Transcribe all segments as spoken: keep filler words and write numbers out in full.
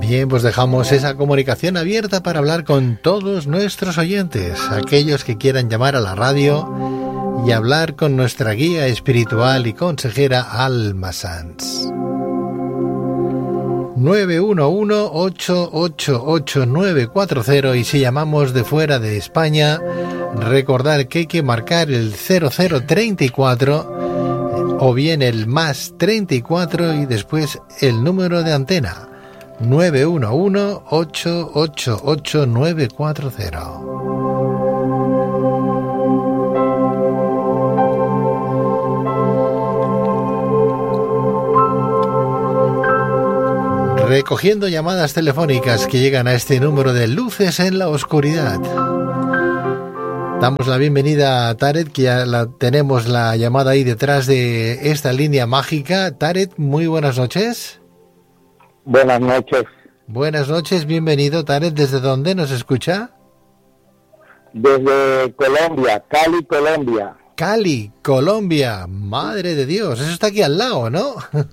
Bien, pues dejamos esa comunicación abierta para hablar con todos nuestros oyentes, aquellos que quieran llamar a la radio y hablar con nuestra guía espiritual y consejera Alma Sanz. nueve uno uno, ocho ocho ocho, nueve cuatro cero y si llamamos de fuera de España, recordar que hay que marcar el cero cero treinta y cuatro o bien el más treinta y cuatro y después el número de antena nueve uno uno, ocho ocho ocho, nueve cuatro cero. Recogiendo llamadas telefónicas que llegan a este número de Luces en la Oscuridad. Damos la bienvenida a Taret, que ya la, tenemos la llamada ahí detrás de esta línea mágica. Taret, muy buenas noches. Buenas noches. Buenas noches, bienvenido. Taret, ¿desde dónde nos escucha? Desde Colombia, Cali, Colombia. Cali, Colombia. Madre de Dios, eso está aquí al lado, ¿no?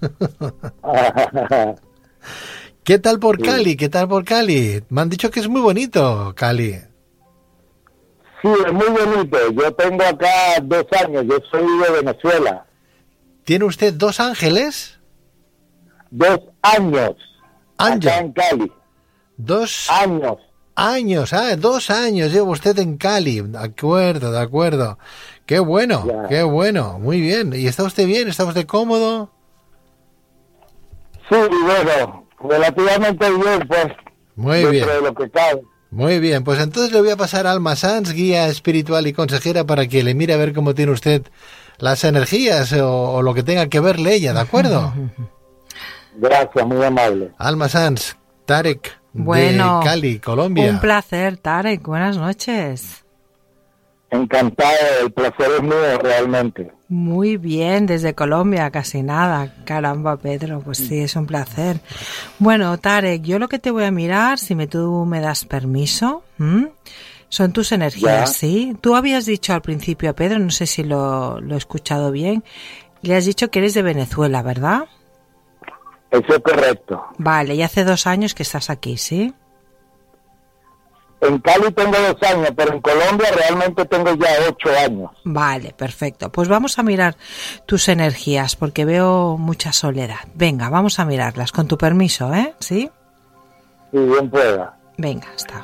¿Qué tal por Cali? ¿Qué tal por Cali? Me han dicho que es muy bonito, Cali. Sí, es muy bonito. Yo tengo acá dos años. Yo soy de Venezuela. ¿Tiene usted dos ángeles? Dos años. Años. Acá en Cali. Dos años. Años, ah, dos años lleva usted en Cali. De acuerdo, de acuerdo. Qué bueno, ya. Qué bueno. Muy bien. ¿Y está usted bien? ¿Está usted cómodo? Sí, bueno, relativamente bien, pues. Muy dentro bien. de lo que cabe. Muy bien, pues entonces le voy a pasar a Alma Sanz, guía espiritual y consejera, para que le mire a ver cómo tiene usted las energías o, o lo que tenga que verle ella, ¿de acuerdo? Gracias, muy amable. Alma Sanz, Tarek, bueno, de Cali, Colombia. Un placer, Tarek, buenas noches. Encantado, el placer es mío realmente. Muy bien, desde Colombia, casi nada. Caramba, Pedro, pues sí, es un placer. Bueno, Tarek, yo lo que te voy a mirar, si me, tú me das permiso, ¿m? son tus energías, ¿ya? ¿Sí? Tú habías dicho al principio a Pedro, no sé si lo, lo he escuchado bien, le has dicho que eres de Venezuela, ¿verdad? Eso es correcto. Vale, y hace dos años que estás aquí, ¿sí? En Cali tengo dos años, pero en Colombia realmente tengo ya ocho años. Vale, perfecto. Pues vamos a mirar tus energías, porque veo mucha soledad. Venga, vamos a mirarlas, con tu permiso, ¿eh? ¿Sí? Sí, bien pueda. Venga, está.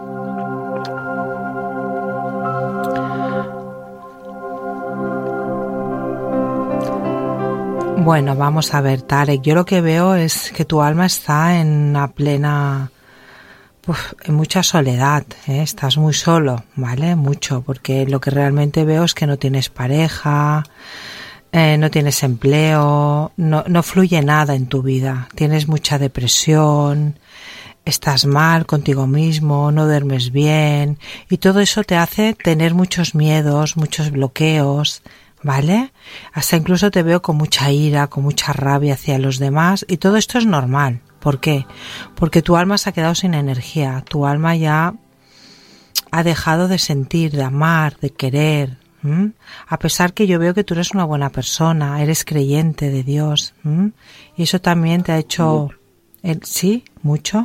Bueno, vamos a ver, Tarek. Yo lo que veo es que tu alma está en una plena... Uf, en mucha soledad, ¿eh? Estás muy solo, ¿vale? Mucho, porque lo que realmente veo es que no tienes pareja, eh, no tienes empleo, no, no fluye nada en tu vida, tienes mucha depresión, estás mal contigo mismo, no duermes bien y todo eso te hace tener muchos miedos, muchos bloqueos, ¿vale? Hasta incluso te veo con mucha ira, con mucha rabia hacia los demás y todo esto es normal. ¿Por qué? Porque tu alma se ha quedado sin energía, tu alma ya ha dejado de sentir, de amar, de querer, ¿m? A pesar que yo veo que tú eres una buena persona, eres creyente de Dios, ¿m? Y eso también te ha hecho... El, ¿sí? ¿Mucho?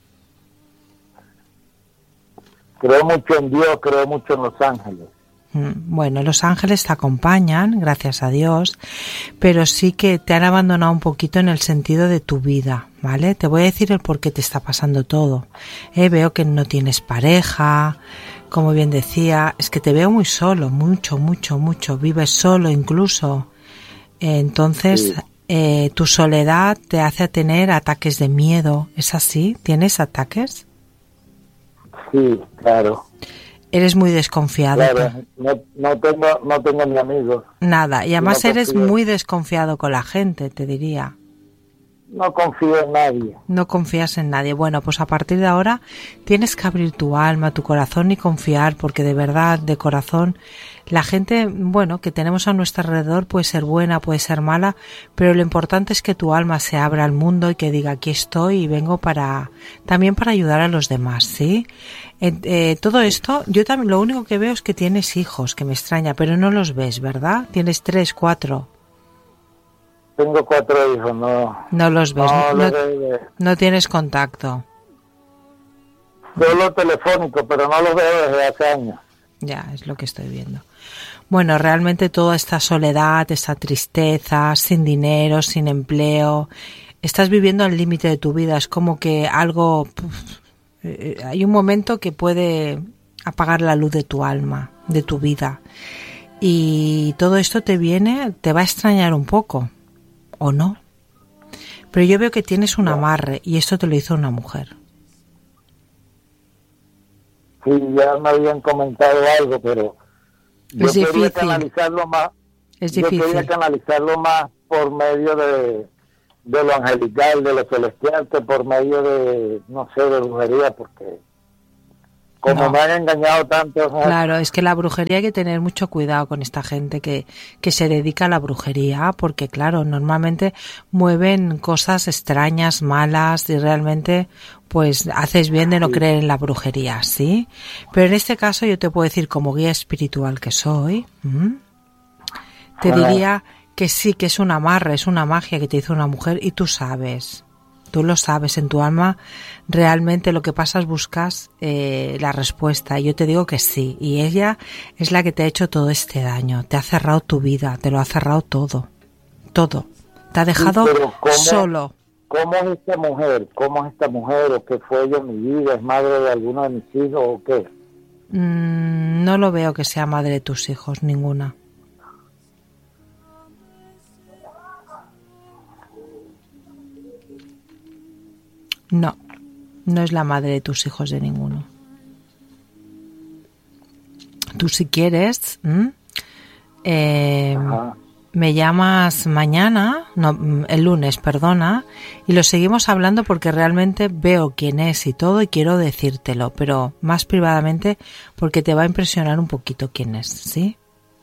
Creo mucho en Dios, creo mucho en los ángeles. Bueno, los ángeles te acompañan, gracias a Dios, pero sí que te han abandonado un poquito en el sentido de tu vida, ¿vale? Te voy a decir el por qué te está pasando todo. Eh, veo que no tienes pareja, como bien decía, es que te veo muy solo, mucho, mucho, mucho, vives solo incluso. Eh, entonces, sí. eh, tu soledad te hace tener ataques de miedo, ¿es así? ¿Tienes ataques? Sí, claro. Eres muy desconfiado. Claro, no, no tengo, no tengo ni amigos. Nada, y además no eres confío. muy desconfiado con la gente, te diría. No confío en nadie. No confías en nadie. Bueno, pues a partir de ahora tienes que abrir tu alma, tu corazón y confiar, porque de verdad, de corazón, la gente, bueno, que tenemos a nuestro alrededor puede ser buena, puede ser mala, pero lo importante es que tu alma se abra al mundo y que diga, aquí estoy y vengo para, también para ayudar a los demás, ¿sí? Eh, eh, todo esto, yo también, lo único que veo es que tienes hijos, que me extraña, pero no los ves, ¿verdad? Tienes tres, cuatro. tengo cuatro hijos, no. No los ves, No, no, los veo. no tienes contacto. Solo telefónico, pero no los veo desde hace años. Ya, es lo que estoy viendo. Bueno, realmente toda esta soledad, esta tristeza, sin dinero, sin empleo, estás viviendo al límite de tu vida. Es como que algo... Puf, eh, hay un momento que puede apagar la luz de tu alma, de tu vida. Y todo esto te viene, te va a extrañar un poco, ¿o no? Pero yo veo que tienes un amarre y esto te lo hizo una mujer. Sí, ya me habían comentado algo, pero yo Es quería difícil. canalizarlo más. Es Yo difícil. quería canalizarlo más por medio de, de lo angelical, de lo celestial, que por medio de, no sé, de brujería, porque como No. me han engañado tanto, ¿no? Claro, es que la brujería hay que tener mucho cuidado con esta gente que, que se dedica a la brujería, porque claro, normalmente mueven cosas extrañas, malas, y realmente pues haces bien de no Sí. creer en la brujería, ¿sí? Pero en este caso yo te puedo decir, como guía espiritual que soy, ¿m? te Ajá. diría que sí, que es un amarre, es una magia que te hizo una mujer y tú sabes. Tú lo sabes, en tu alma realmente lo que pasa es buscas eh, la respuesta. Y yo te digo que sí. Y ella es la que te ha hecho todo este daño. Te ha cerrado tu vida, te lo ha cerrado todo. Todo. Te ha dejado Sí, pero ¿cómo? solo. ¿Cómo es esta mujer? ¿Cómo es esta mujer? ¿O qué fue ella en mi vida? ¿Es madre de alguno de mis hijos o qué? Mm, no lo veo que sea madre de tus hijos, ninguna. No, no es la madre de tus hijos de ninguno. Tú si quieres, ¿m? Eh, Ajá. me llamas mañana, no, el lunes, perdona, y lo seguimos hablando porque realmente veo quién es y todo y quiero decírtelo, pero más privadamente porque te va a impresionar un poquito quién es, ¿sí?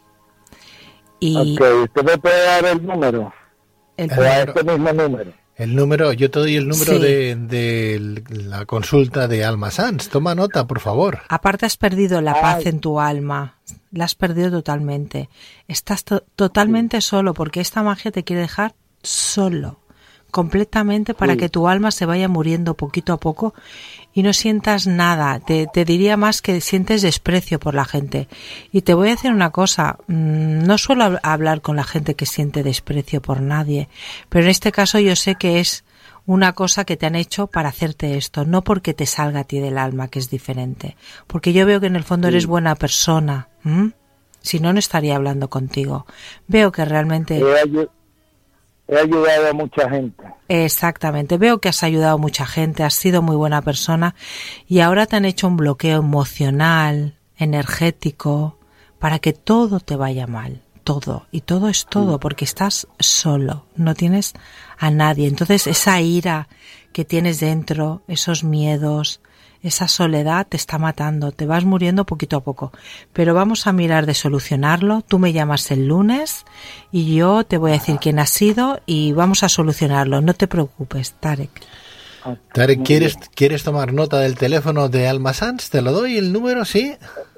Y Ok, ¿usted me puede dar el número? el, O a este mismo número. El número, yo te doy el número Sí. de, de la consulta de Alma Sanz. Toma nota, por favor. aparte has perdido la Ay. paz en tu alma, la has perdido totalmente. Estás to- totalmente solo porque esta magia te quiere dejar solo, completamente para Sí. que tu alma se vaya muriendo poquito a poco y no sientas nada. Te, te diría más que sientes desprecio por la gente. Y te voy a decir una cosa, mmm, no suelo hab- hablar con la gente que siente desprecio por nadie, pero en este caso yo sé que es una cosa que te han hecho para hacerte esto, no porque te salga a ti del alma, que es diferente. Porque yo veo que en el fondo Sí. eres buena persona. ¿m? Si no, no estaría hablando contigo. Veo que realmente... He, ayu- he ayudado a mucha gente. Exactamente, veo que has ayudado a mucha gente, has sido muy buena persona y ahora te han hecho un bloqueo emocional, energético, para que todo te vaya mal, todo, y todo es todo, porque estás solo, no tienes a nadie. Entonces esa ira que tienes dentro, esos miedos, esa soledad te está matando, te vas muriendo poquito a poco. Pero vamos a mirar de solucionarlo. Tú me llamas el lunes y yo te voy a decir quién ha sido y vamos a solucionarlo. No te preocupes, Tarek. Tarek, Muy ¿quieres, bien. ¿quieres tomar nota del teléfono de Alma Sanz? ¿Te lo doy el número? ¿Sí?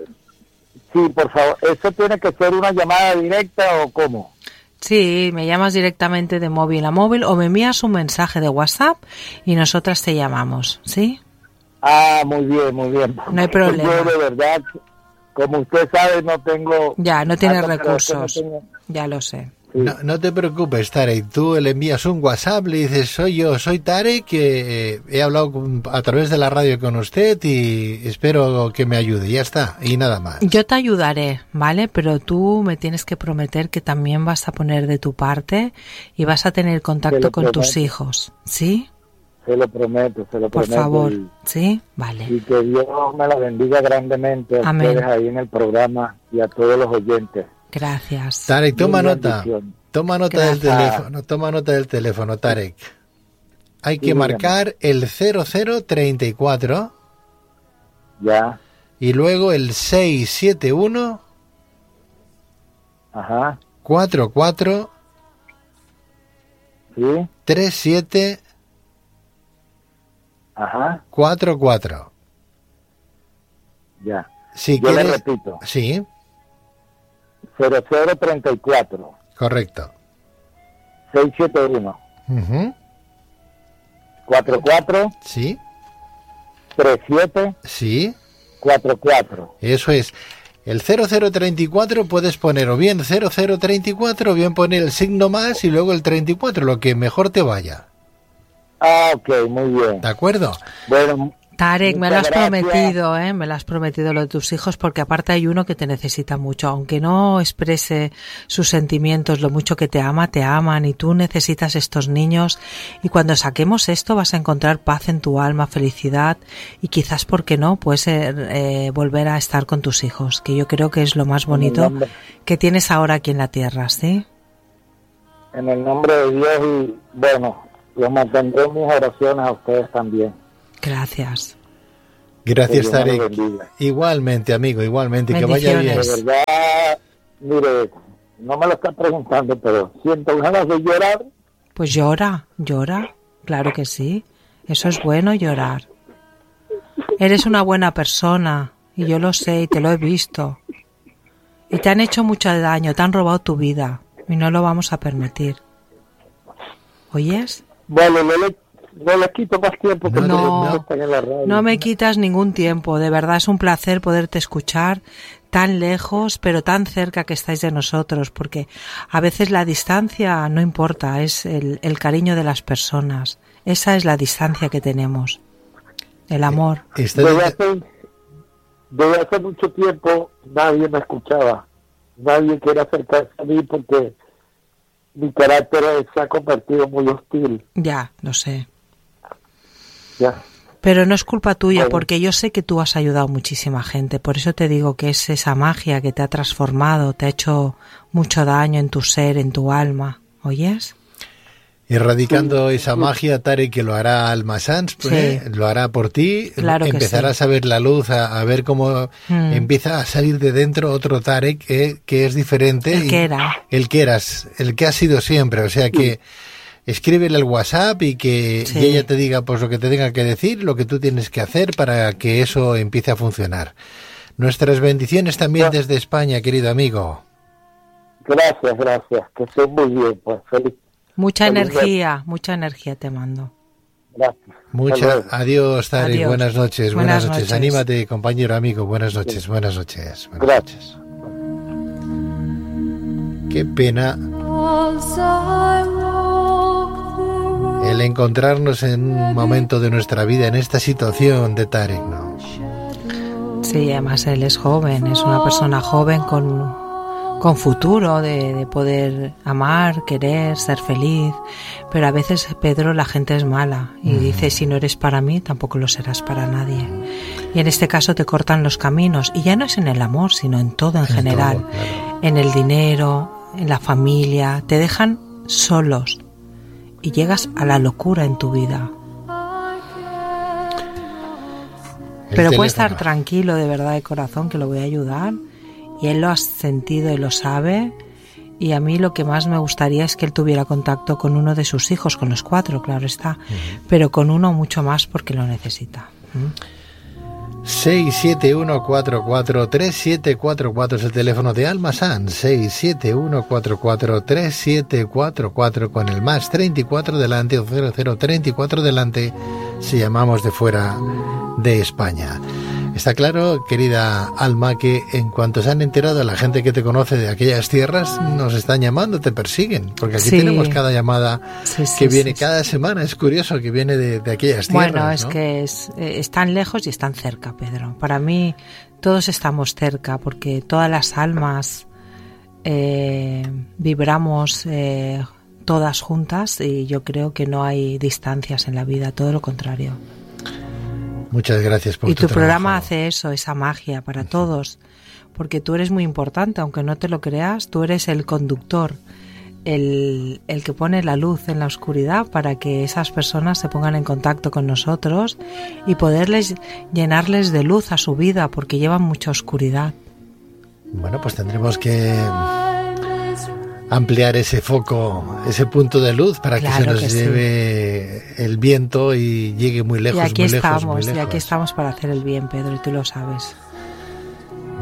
Sí, por favor. ¿Eso tiene que ser una llamada directa o cómo? Sí, me llamas directamente de móvil a móvil o me envías un mensaje de WhatsApp y nosotras te llamamos, ¿sí? Ah, muy bien, muy bien. No hay problema. Yo de verdad, como usted sabe, no tengo... Ya, no tienes algo, pero es que no recursos. tengo- Ya lo sé. Sí. No, no te preocupes, Tarek. Tú le envías un WhatsApp, le dices, soy yo, soy Tarek, que eh, he hablado con- a través de la radio con usted y espero que me ayude. Ya está, y nada más. Yo te ayudaré, ¿vale? Pero tú me tienes que prometer que también vas a poner de tu parte y vas a tener Te contacto lo con tus prometo. hijos, ¿sí? Se lo prometo, se lo Por prometo. favor, Y, ¿sí? Vale. y que Dios me la bendiga grandemente a Amén. ustedes ahí en el programa y a todos los oyentes. Gracias. Tarek, toma Mil nota. bendiciones. Toma nota del Gracias. teléfono, toma nota del teléfono, Tarek. Hay que Sí, dígame. marcar el cero cero treinta y cuatro Ya, y luego el seis siete uno ajá, cuatro cuatro sí, tres siete ajá, cuatro cuatro. ya. Si Yo le quieres, repito, sí, cero cero treinta y cuatro, correcto. seis siete uno, Uh-huh. cuatro cuatro, Sí, tres siete sí, cuatro cuatro. eso es. El cero cero treinta y cuatro puedes poner o bien cero cero treinta y cuatro o bien poner el signo más y luego el treinta y cuatro, lo que mejor te vaya. Ah, ok, muy bien. ¿De acuerdo? Bueno, Tarek, me lo has muchas gracias. prometido, ¿eh? Me lo has prometido lo de tus hijos, porque aparte hay uno que te necesita mucho. Aunque no exprese sus sentimientos, lo mucho que te ama, te aman, y tú necesitas estos niños. Y cuando saquemos esto vas a encontrar paz en tu alma, felicidad, y quizás, ¿por qué no?, puedes eh, volver a estar con tus hijos, que yo creo que es lo más bonito que tienes ahora aquí en la tierra, ¿sí? En el nombre de Dios, y bueno, los mantendré en mis oraciones a ustedes también. Gracias. Gracias, Que Dios me los Tarek. bendiga. Igualmente, amigo, igualmente. Que vaya bien. Bendiciones. De verdad, mire, no me lo está preguntando, pero siento ganas de llorar. Pues llora, llora, claro que sí. Eso es bueno, llorar. Eres una buena persona, y yo lo sé, y te lo he visto. Y te han hecho mucho daño, te han robado tu vida, y no lo vamos a permitir. ¿Oyes? Bueno, no le, no le quito más tiempo porque No, no están en la radio. No me quitas ningún tiempo, de verdad es un placer poderte escuchar tan lejos, pero tan cerca que estáis de nosotros, porque a veces la distancia no importa, es el, el cariño de las personas. Esa es la distancia que tenemos, el amor. Está Desde de- hace, desde hace mucho tiempo nadie me escuchaba. Nadie quiere acercarse a mí porque mi carácter se ha convertido muy hostil. Ya, lo sé. Ya. Pero no es culpa tuya, Bueno. porque yo sé que tú has ayudado a muchísima gente. Por eso te digo que es esa magia que te ha transformado, te ha hecho mucho daño en tu ser, en tu alma. ¿Oyes? Erradicando esa magia, Tarek, que lo hará Alma Sanz, Sí. ¿eh? Lo hará por ti. Claro que Empezarás sí. a ver la luz, a, a ver cómo Mm. empieza a salir de dentro otro Tarek eh, que es diferente. El y- que era. El que eras, el que has sido siempre. O sea que escríbele al WhatsApp y que Sí. y ella te diga pues lo que te tenga que decir, lo que tú tienes que hacer para que eso empiece a funcionar. Nuestras bendiciones también desde España, querido amigo. Gracias, gracias. Que estés muy bien, pues feliz. Mucha Feliz energía, mucha energía te mando. Gracias. Hasta Mucha, luego. adiós, Tarek, Adiós. buenas noches, buenas, Buenas noches. noches. Anímate, compañero, amigo, buenas noches, buenas noches. Buenas Gracias. noches. Qué pena el encontrarnos en un momento de nuestra vida en esta situación de Tarek, ¿no? Sí, además él es joven, es una persona joven con, con futuro de, de poder amar, querer, ser feliz. Pero a veces, Pedro, la gente es mala y Mm. dice, si no eres para mí, tampoco lo serás para nadie. Y en este caso te cortan los caminos, y ya no es en el amor, sino en todo en, En general. todo, claro. En el dinero, en la familia, te dejan solos y llegas a la locura en tu vida. El Pero teléfono. puede estar tranquilo, de verdad, de corazón, que lo voy a ayudar. Y él lo ha sentido y lo sabe. Y a mí lo que más me gustaría es que él tuviera contacto con uno de sus hijos, con los cuatro, claro está. Pero con uno mucho más porque lo necesita. ¿Mm? seis siete uno cuatro cuatro tres siete cuatro cuatro es el teléfono de Alma Sanz. seis siete uno cuatro cuatro tres siete cuatro cuatro con el más treinta y cuatro delante o cero cero treinta y cuatro delante si llamamos de fuera de España. Está claro, querida Alma, que en cuanto se han enterado la gente que te conoce de aquellas tierras, nos están llamando, te persiguen, porque aquí Sí. tenemos cada llamada Sí, sí, que viene sí, sí. cada semana. Es curioso que viene de, de aquellas tierras. Bueno, es ¿no? que es, eh, están lejos y están cerca, Pedro. Para mí todos estamos cerca porque todas las almas eh, vibramos eh, todas juntas, y yo creo que no hay distancias en la vida, todo lo contrario. Muchas gracias por Y tu trabajo. programa hace eso, esa magia para todos, porque tú eres muy importante, aunque no te lo creas, tú eres el conductor, el, el que pone la luz en la oscuridad para que esas personas se pongan en contacto con nosotros y poderles llenarles de luz a su vida, porque llevan mucha oscuridad. Bueno, pues tendremos que ampliar ese foco, ese punto de luz para Claro que se nos que sí. lleve el viento y llegue muy lejos, y aquí muy lejos, estamos, muy y lejos. aquí estamos para hacer el bien, Pedro, y tú lo sabes.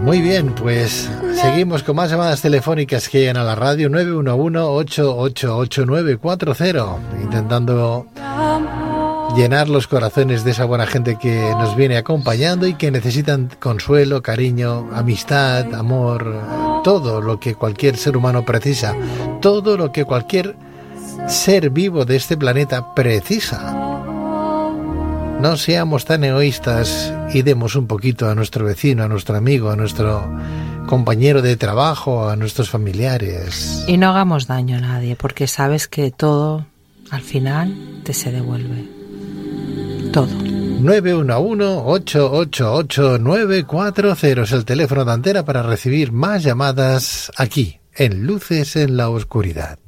Muy bien, pues seguimos con más llamadas telefónicas que llegan a la radio. Nueve uno uno, ocho ocho ocho, nueve cuatro cero, intentando llenar los corazones de esa buena gente que nos viene acompañando y que necesitan consuelo, cariño, amistad, amor, todo lo que cualquier ser humano precisa, todo lo que cualquier ser vivo de este planeta precisa. No seamos tan egoístas y demos un poquito a nuestro vecino, a nuestro amigo, a nuestro compañero de trabajo, a nuestros familiares. Y no hagamos daño a nadie, porque sabes que todo, al final, te se devuelve. Todo. nueve uno uno, ocho ocho ocho, nueve cuatro cero es el teléfono de Antena para recibir más llamadas aquí, en Luces en la Oscuridad.